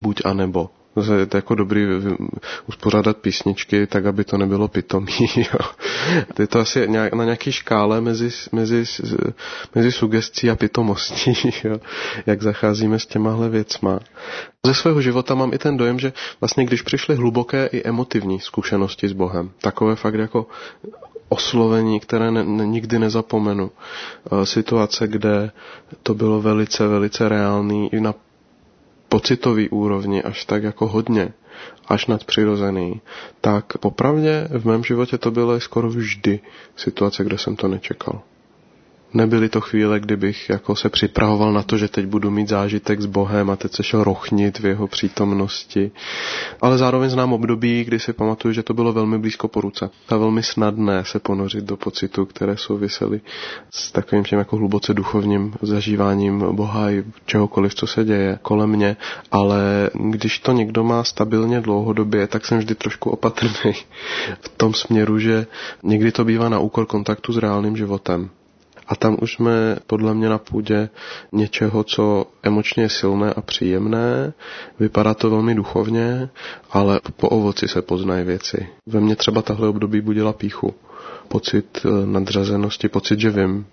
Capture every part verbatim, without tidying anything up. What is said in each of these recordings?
buď a nebo. Je to jako dobrý uspořádat písničky tak, aby to nebylo pitomý. Jo. Je to asi nějak, na nějaké škále mezi, mezi, mezi sugestí a pitomostí, jo. Jak zacházíme s těmahle věcma. Ze svého života mám i ten dojem, že vlastně když přišly hluboké i emotivní zkušenosti s Bohem, takové fakt jako oslovení, které ne, ne, nikdy nezapomenu. Situace, kde to bylo velice, velice reálný i na pocitový úrovni, až tak jako hodně, až nadpřirozený, tak popravdě v mém životě to bylo skoro vždy situace, kde jsem to nečekal. Nebyly to chvíle, kdybych jako se připravoval na to, že teď budu mít zážitek s Bohem a teď se šel rochnit v jeho přítomnosti. Ale zároveň znám období, kdy si pamatuju, že to bylo velmi blízko po ruce. A velmi snadné se ponořit do pocitů, které souvisely s takovým tím jako hluboce duchovním zažíváním Boha i čehokoliv, co se děje kolem mě. Ale když to někdo má stabilně dlouhodobě, tak jsem vždy trošku opatrný v tom směru, že někdy to bývá na úkor kontaktu s reálným životem. A tam už jsme podle mě na půdě něčeho, co emočně je silné a příjemné. Vypadá to velmi duchovně, ale po ovoci se poznají věci. Ve mně třeba tahle období budila pýchu. Pocit nadřazenosti, pocit, že vím.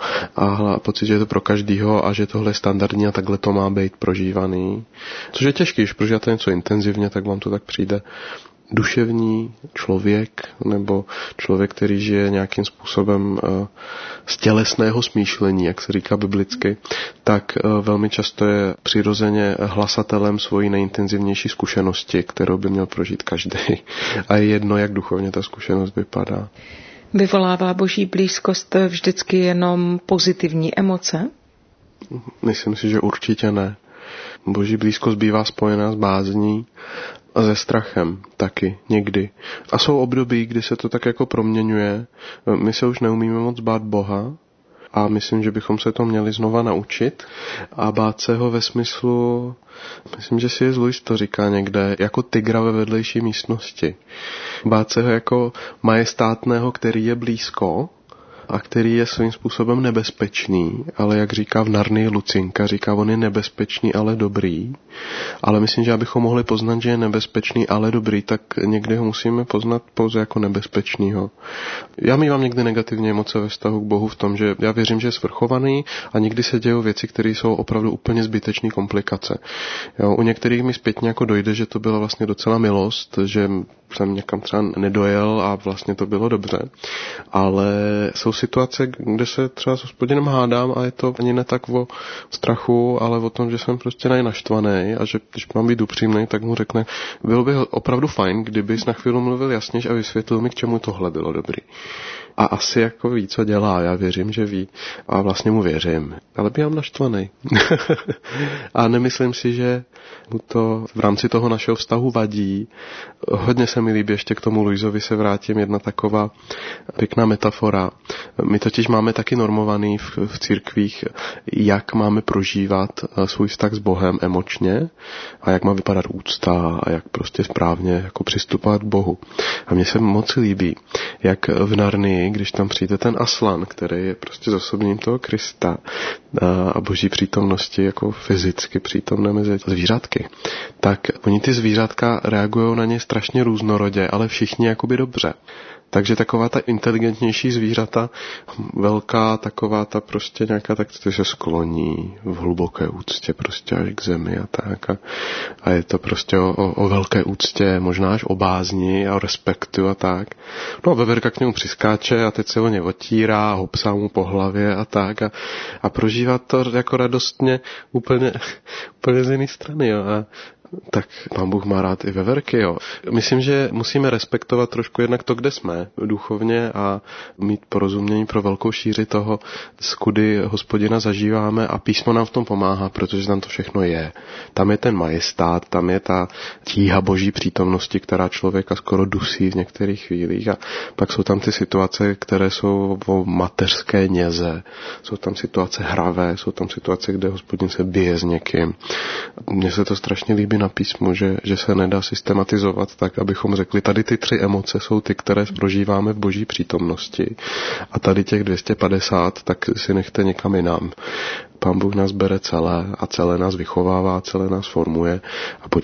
A pocit, že je to pro každýho a že tohle je standardní a takhle to má být prožívaný. Což je těžký, když prožíváte něco intenzivně, tak vám to tak přijde. Duševní člověk nebo člověk, který žije nějakým způsobem z tělesného smýšlení, jak se říká biblicky, tak velmi často je přirozeně hlasatelem svojí nejintenzivnější zkušenosti, kterou by měl prožít každý. A je jedno, jak duchovně ta zkušenost vypadá. Vyvolává Boží blízkost vždycky jenom pozitivní emoce? Myslím si, že určitě ne. Boží blízkost bývá spojená s bázní a se strachem taky někdy. A jsou období, kdy se to tak jako proměňuje. My se už neumíme moc bát Boha a myslím, že bychom se to měli znova naučit a bát se ho ve smyslu, myslím, že si je Lewis to říká někde, jako tygra ve vedlejší místnosti. Bát se ho jako majestátného, který je blízko a který je svým způsobem nebezpečný, ale jak říká v Narnii Lucinka, říká, on je nebezpečný, ale dobrý. Ale myslím, že abychom mohli poznat, že je nebezpečný, ale dobrý, tak někdy ho musíme poznat pouze jako nebezpečnýho. Já mívám někdy negativní emoce ve vztahu k Bohu v tom, že já věřím, že je svrchovaný a někdy se dějou věci, které jsou opravdu úplně zbytečné komplikace. Jo, u některých mi zpětně jako dojde, že to byla vlastně docela milost, že jsem někam třeba nedojel a vlastně to bylo dobře. Ale jsou situace, kde se třeba s Hospodinem hádám a je to ani ne tak o strachu, ale o tom, že jsem prostě naštvaný a že když mám být upřímný, tak mu řekne, bylo by opravdu fajn, kdybys na chvíli mluvil jasně a vysvětlil mi, k čemu tohle bylo dobrý. A asi jako ví, co dělá, já věřím, že ví a vlastně mu věřím. Ale bývám naštvaný. A nemyslím si, že mu to v rámci toho našeho vztahu vadí. Hodně se mi líbí, ještě k tomu Luisovi se vrátím, jedna taková pěkná metafora. My totiž máme taky normovaný v, v církvích, jak máme prožívat svůj vztah s Bohem emočně a jak má vypadat úcta a jak prostě správně jako přistupovat k Bohu. A mně se moc líbí, jak v Narnii, když tam přijde ten Aslan, který je prostě zosobním toho Krista a boží přítomnosti jako fyzicky přítomné mezi zvířatky, tak oni ty zvířatka reagují na ně strašně různorodě, ale všichni jakoby dobře. Takže taková ta inteligentnější zvířata, velká taková ta prostě nějaká, tak to se skloní v hluboké úctě prostě až k zemi a tak. A, a je to prostě o, o, o velké úctě, možná až o bázni a o respektu a tak. No a veverka k němu přiskáče a teď se o ně otírá a hopsá mu po hlavě a tak. A, a prožívá to jako radostně úplně, úplně z jiné strany. Jo. A tak Pán Bůh má rád i veverky, jo. Myslím, že musíme respektovat trošku jednak to, kde jsme duchovně a mít porozumění pro velkou šíři toho, skudy Hospodina zažíváme a písmo nám v tom pomáhá, protože tam to všechno je. Tam je ten majestát, tam je ta tíha boží přítomnosti, která člověka skoro dusí v některých chvílích a pak jsou tam ty situace, které jsou o mateřské něze, jsou tam situace hravé, jsou tam situace, kde Hospodin se bije s někým. Mně se to strašně líbí na písmu, že, že se nedá systematizovat tak, abychom řekli, tady ty tři emoce jsou ty, které prožíváme v boží přítomnosti a tady těch dvě stě padesát, tak si nechte někam jinam. Pán Bůh nás bere celé a celé nás vychovává, celé nás formuje a pojďme